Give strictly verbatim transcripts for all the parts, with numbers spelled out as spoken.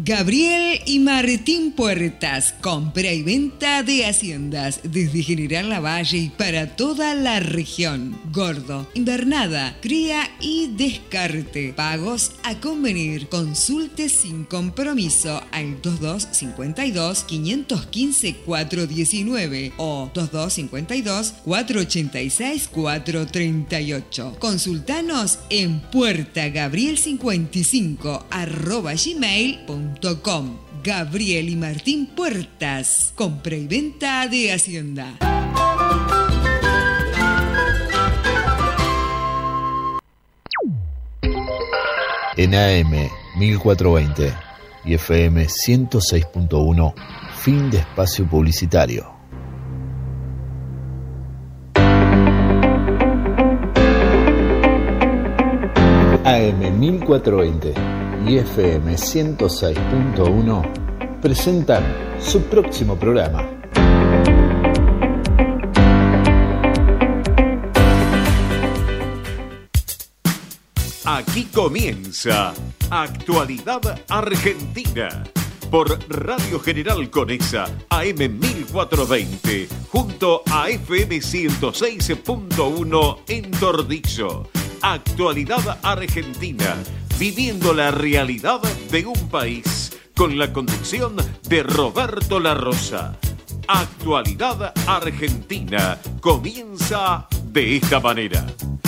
Gabriel y Martín Puertas, compra y venta de haciendas desde General Lavalle y para toda la región. Gordo, invernada, cría y descarte. Pagos a convenir. Consulte sin compromiso al veintidós cincuenta y dos, quinientos quince, cuatrocientos diecinueve o veintidós cincuenta y dos, cuatrocientos ochenta y seis, cuatrocientos treinta y ocho. Consultanos en puerta gabriel cincuenta y cinco arroba gmail punto com. Gabriel y Martín Puertas, compra y venta de hacienda. En A M mil cuatrocientos veinte y F M ciento seis punto uno, fin de espacio publicitario. A M mil cuatrocientos veinte y F M ciento seis punto uno presentan su próximo programa. Aquí comienza Actualidad Argentina por Radio General Conesa A M mil cuatrocientos veinte junto a F M ciento seis punto uno en Tordillo. Actualidad Argentina, viviendo la realidad de un país, con la conducción de Roberto La Rosa. Actualidad Argentina comienza de esta manera.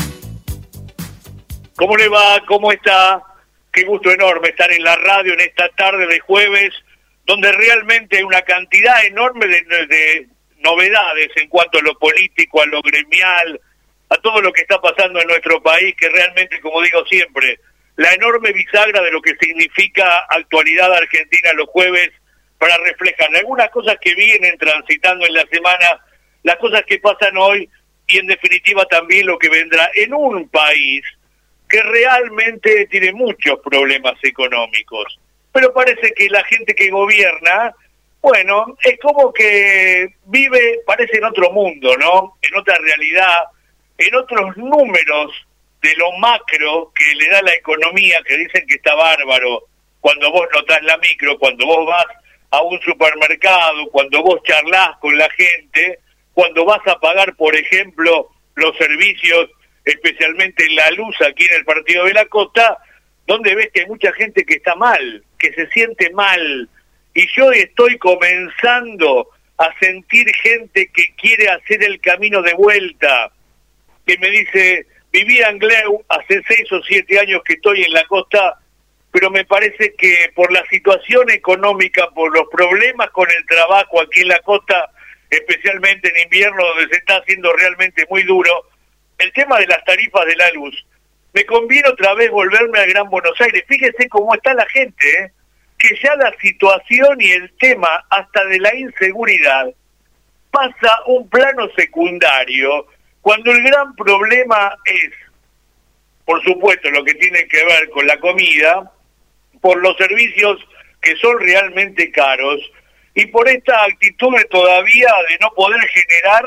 ¿Cómo le va? ¿Cómo está? Qué gusto enorme estar en la radio en esta tarde de jueves, donde realmente hay una cantidad enorme de, de novedades en cuanto a lo político, a lo gremial, a todo lo que está pasando en nuestro país, que realmente, como digo siempre, la enorme bisagra de lo que significa Actualidad Argentina los jueves, para reflejar algunas cosas que vienen transitando en la semana, las cosas que pasan hoy y en definitiva también lo que vendrá en un país que realmente tiene muchos problemas económicos. Pero parece que la gente que gobierna, bueno, es como que vive, parece en otro mundo, ¿no? En otra realidad, en otros números de lo macro que le da la economía, que dicen que está bárbaro, cuando vos notás la micro, cuando vos vas a un supermercado, cuando vos charlás con la gente, cuando vas a pagar, por ejemplo, los servicios, especialmente la luz aquí en el Partido de la Costa, donde ves que hay mucha gente que está mal, que se siente mal, y yo estoy comenzando a sentir gente que quiere hacer el camino de vuelta, que me dice, viví en Gleu, hace seis o siete años que estoy en la costa, pero me parece que por la situación económica, por los problemas con el trabajo aquí en la costa, especialmente en invierno, donde se está haciendo realmente muy duro, el tema de las tarifas de la luz, me conviene otra vez volverme al Gran Buenos Aires. Fíjese cómo está la gente, ¿eh? Que ya la situación y el tema hasta de la inseguridad pasa a un plano secundario, cuando el gran problema es, por supuesto, lo que tiene que ver con la comida, por los servicios que son realmente caros, y por esta actitud de todavía de no poder generar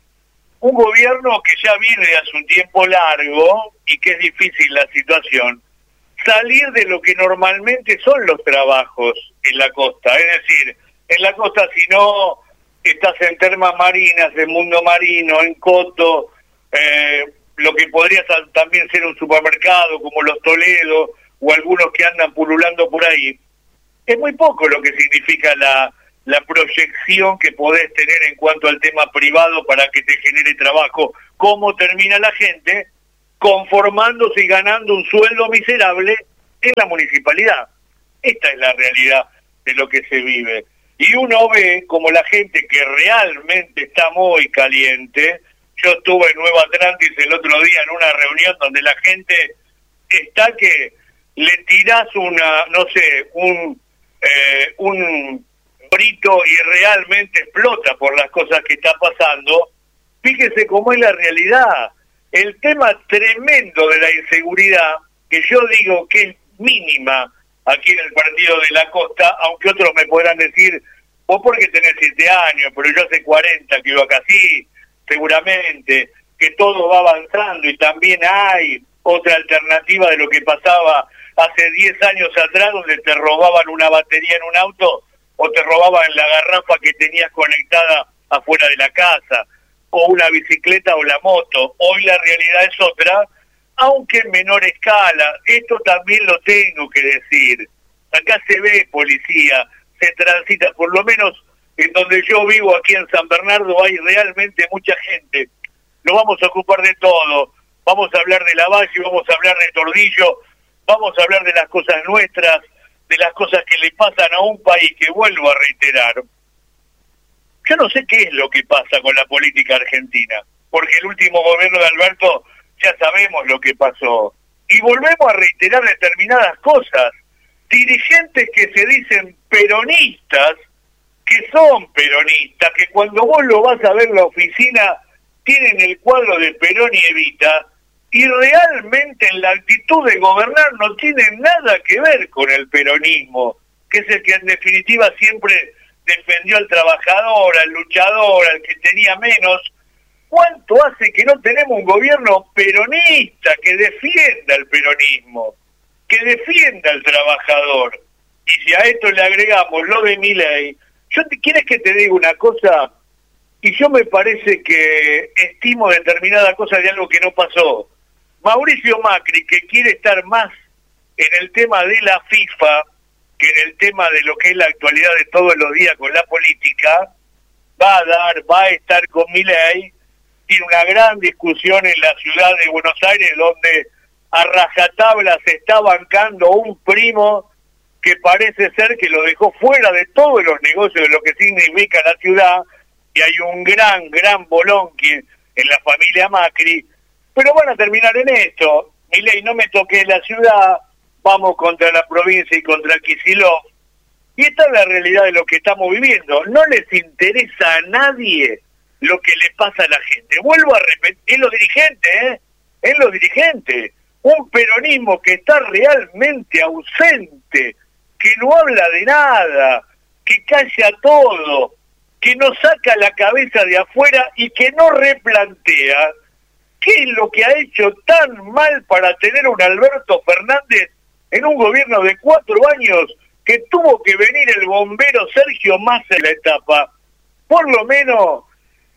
un gobierno que ya viene de hace un tiempo largo, y que es difícil la situación, salir de lo que normalmente son los trabajos en la costa. Es decir, en la costa, si no estás en termas marinas, en mundo marino, en coto, eh, lo que podría también ser un supermercado como los Toledo o algunos que andan pululando por ahí, es muy poco lo que significa la, la proyección que podés tener en cuanto al tema privado para que te genere trabajo. ¿Cómo termina la gente conformándose y ganando un sueldo miserable en la municipalidad? Esta es la realidad de lo que se vive. Y uno ve como la gente que realmente está muy caliente. Yo estuve en Nueva Atlantis el otro día en una reunión donde la gente está que le tirás una, no sé, un eh, un brito y realmente explota por las cosas que está pasando. Fíjese cómo es la realidad. El tema tremendo de la inseguridad, que yo digo que es mínima aquí en el Partido de la Costa, aunque otros me podrán decir, vos porque tenés siete años, pero yo hace cuarenta que vivo acá, sí, seguramente, que todo va avanzando y también hay otra alternativa de lo que pasaba hace diez años atrás, donde te robaban una batería en un auto o te robaban la garrafa que tenías conectada afuera de la casa, o una bicicleta o la moto. Hoy la realidad es otra, aunque en menor escala. Esto también lo tengo que decir. Acá se ve policía, se transita, por lo menos en donde yo vivo, aquí en San Bernardo, hay realmente mucha gente. Nos vamos a ocupar de todo. Vamos a hablar de Lavalle, vamos a hablar de Tordillo, vamos a hablar de las cosas nuestras, de las cosas que le pasan a un país que, vuelvo a reiterar, yo no sé qué es lo que pasa con la política argentina, porque el último gobierno de Alberto ya sabemos lo que pasó. Y volvemos a reiterar determinadas cosas. Dirigentes que se dicen peronistas, que son peronistas, que cuando vos lo vas a ver en la oficina tienen el cuadro de Perón y Evita, y realmente en la actitud de gobernar no tienen nada que ver con el peronismo, que es el que en definitiva siempre defendió al trabajador, al luchador, al que tenía menos. ¿Cuánto hace que no tenemos un gobierno peronista que defienda el peronismo, que defienda al trabajador? Y si a esto le agregamos lo de Milei, yo te, ¿quieres que te diga una cosa? Y yo me parece que estimo determinada cosa de algo que no pasó. Mauricio Macri, que quiere estar más en el tema de la FIFA que en el tema de lo que es la actualidad de todos los días con la política, va a dar, va a estar con Milei. Tiene una gran discusión en la ciudad de Buenos Aires, donde a rajatabla se está bancando un primo que parece ser que lo dejó fuera de todos los negocios de lo que significa la ciudad, y hay un gran, gran bolonqui en la familia Macri, pero van a terminar en esto. Milei, no me toqué la ciudad, vamos contra la provincia y contra Kicillof, y esta es la realidad de lo que estamos viviendo. No les interesa a nadie lo que le pasa a la gente. Vuelvo a repetir, en los dirigentes, ¿eh? En los dirigentes, un peronismo que está realmente ausente, que no habla de nada, que calla todo, que no saca la cabeza de afuera y que no replantea qué es lo que ha hecho tan mal para tener un Alberto Fernández en un gobierno de cuatro años que tuvo que venir el bombero Sergio Massa en la etapa, por lo menos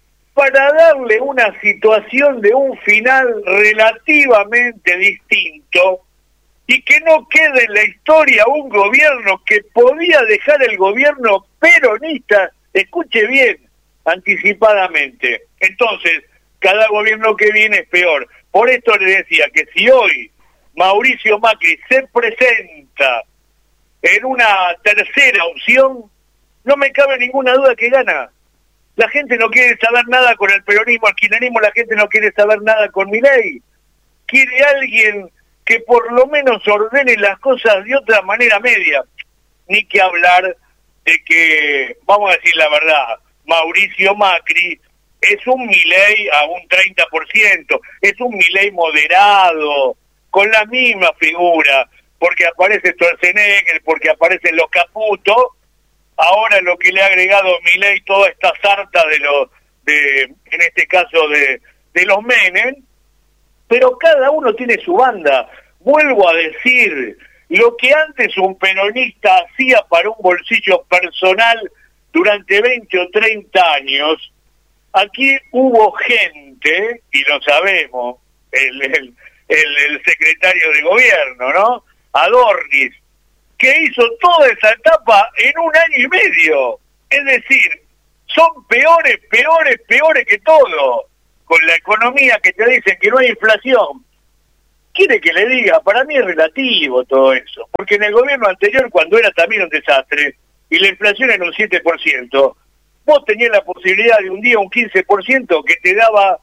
para darle una situación de un final relativamente distinto y que no quede en la historia un gobierno que podía dejar el gobierno peronista, escuche bien, anticipadamente. Entonces, cada gobierno que viene es peor. Por esto le decía que si hoy Mauricio Macri se presenta en una tercera opción, no me cabe ninguna duda que gana. La gente no quiere saber nada con el peronismo, el kirchnerismo, la gente no quiere saber nada con Milei. Quiere alguien que por lo menos ordene las cosas de otra manera media. Ni que hablar de que, vamos a decir la verdad, Mauricio Macri es un Milei a un treinta por ciento, es un Milei moderado, con la misma figura, porque aparece Schwarzenegger, porque aparecen los Caputo. Ahora lo que le ha agregado Milei, toda esta sarta de los, de, en este caso de, de los Menem, pero cada uno tiene su banda. Vuelvo a decir, lo que antes un peronista hacía para un bolsillo personal durante veinte o treinta años, aquí hubo gente, y lo sabemos, el, el, el, el secretario de gobierno, ¿no? Adornis, que hizo toda esa etapa en un año y medio. Es decir, son peores, peores, peores que todo. Con la economía que te dicen que no hay inflación. Quiere que le diga, para mí es relativo todo eso. Porque en el gobierno anterior, cuando era también un desastre, y la inflación era un siete por ciento, vos tenías la posibilidad de un día un quince por ciento que te daba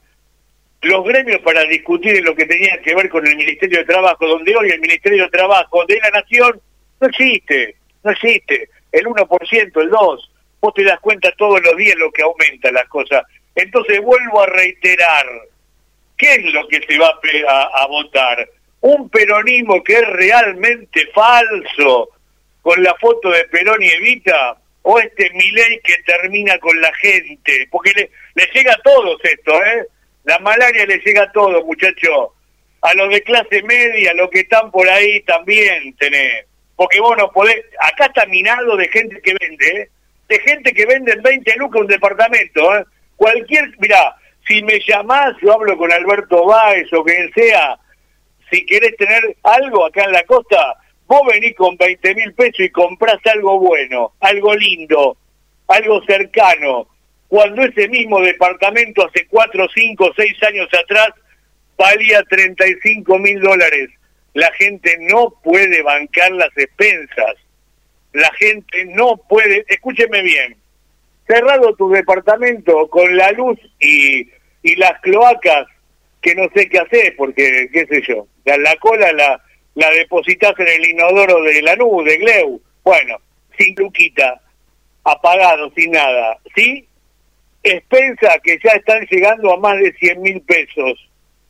los gremios para discutir en lo que tenía que ver con el Ministerio de Trabajo, donde hoy el Ministerio de Trabajo de la Nación no existe, no existe, el uno por ciento, el dos por ciento, vos te das cuenta todos los días lo que aumenta las cosas. Entonces vuelvo a reiterar, ¿qué es lo que se va a, a votar? Un peronismo que es realmente falso, con la foto de Perón y Evita, o este Milei que termina con la gente, porque le, le llega a todos esto, ¿eh? La malaria le llega a todos, muchachos. a los de clase media, los que están por ahí también tenés. Porque vos no podés, acá está minado de gente que vende, ¿eh? De gente que vende en veinte lucas un departamento, ¿eh? Cualquier, mirá, si me llamás, yo hablo con Alberto Báez o quien sea, si querés tener algo acá en la costa, vos venís con veinte mil pesos y comprás algo bueno, algo lindo, algo cercano, cuando ese mismo departamento hace cuatro, cinco, seis años atrás valía treinta y cinco mil dólares. La gente no puede bancar las expensas, la gente no puede, escúcheme bien, cerrado tu departamento con la luz y, y las cloacas, que no sé qué hacer, porque, qué sé yo, la, la cola la, la depositas en el inodoro de Lanús, de Gleu, bueno, sin luquita, apagado, sin nada, ¿sí? Expensa que ya están llegando a más de cien mil pesos.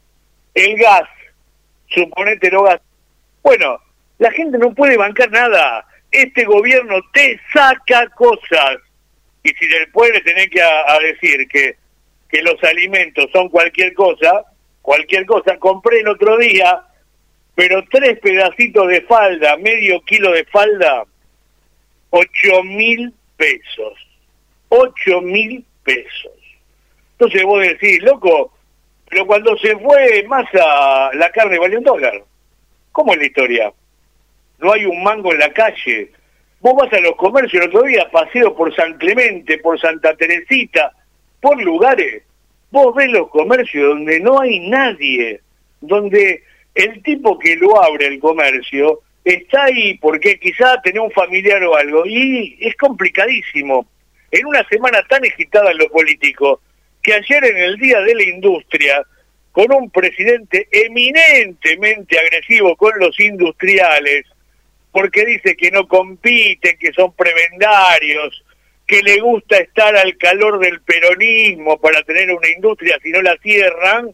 El gas, suponete lo gas. Bueno, la gente no puede bancar nada. Este gobierno te saca cosas. Y si después le tenés que a, a decir que, que los alimentos son cualquier cosa, cualquier cosa, compré el otro día, pero tres pedacitos de falda, medio kilo de falda, ocho mil pesos. Ocho mil pesos. Entonces vos decís, loco, pero cuando se fue Massa, la carne valió un dólar. ¿Cómo es la historia? No hay un mango en la calle. Vos vas a los comercios el otro día, paseo por San Clemente, por Santa Teresita, por lugares. Vos ves los comercios donde no hay nadie, donde el tipo que lo abre el comercio está ahí porque quizá tenía un familiar o algo, y es complicadísimo. En una semana tan agitada en lo político, que ayer en el Día de la Industria, con un presidente eminentemente agresivo con los industriales, porque dice que no compiten, que son prebendarios, que le gusta estar al calor del peronismo para tener una industria si no la cierran.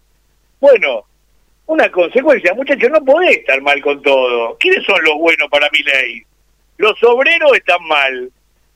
Bueno, una consecuencia, muchachos, no podés estar mal con todo. ¿Quiénes son los buenos para mi ley? Los obreros están mal,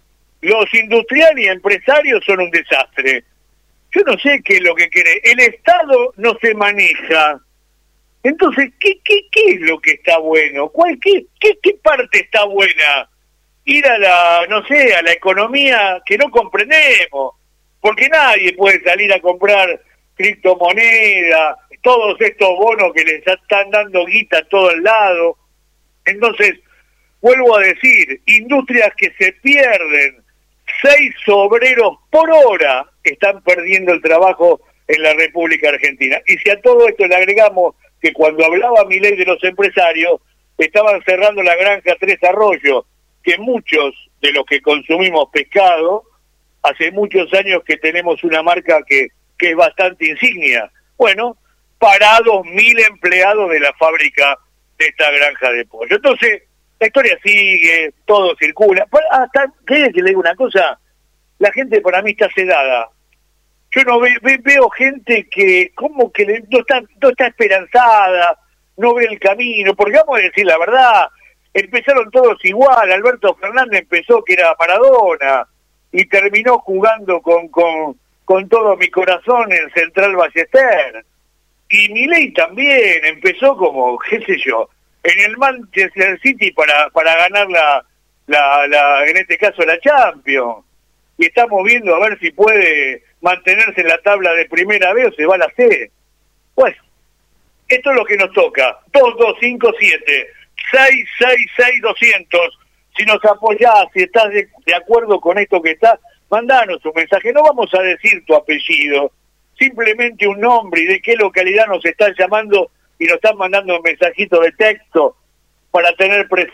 los industriales y empresarios son un desastre. Yo no sé qué es lo que quiere. El Estado no se maneja. Entonces, ¿qué, qué, qué es lo que está bueno? ¿Cuál, qué, qué, ¿Qué parte está buena? Ir a la, no sé, a la economía que no comprendemos. Porque nadie puede salir a comprar criptomonedas, todos estos bonos que les están dando guita a todos lados. Entonces, vuelvo a decir, industrias que se pierden, seis obreros por hora están perdiendo el trabajo en la República Argentina. Y si a todo esto le agregamos que cuando hablaba Milei de los empresarios, estaban cerrando la granja Tres Arroyos, que muchos de los que consumimos pescado, hace muchos años que tenemos una marca que, que es bastante insignia. Bueno, parados mil empleados de la fábrica de esta granja de pollo. Entonces, la historia sigue, todo circula. Hasta, ¿qué que le digo una cosa? La gente para mí está sedada. Yo no ve, ve, veo gente que como que le, no, está, no está esperanzada, no ve el camino, porque vamos a decir la verdad, empezaron todos igual. Alberto Fernández empezó que era Maradona y terminó jugando con, con, con todo mi corazón en Central Ballester. Y Milei también empezó como, qué sé yo, en el Manchester City para para ganar la, la, la en este caso la Champions. Y estamos viendo a ver si puede mantenerse en la tabla de primera B o se va a la C. Pues, esto es lo que nos toca. dos dos cinco siete, seis seis seis, doscientos. Si nos apoyás, si estás de, de acuerdo con esto que está, mandanos un mensaje. No vamos a decir tu apellido, simplemente un nombre y de qué localidad nos están llamando y nos están mandando un mensajito de texto para tener presente.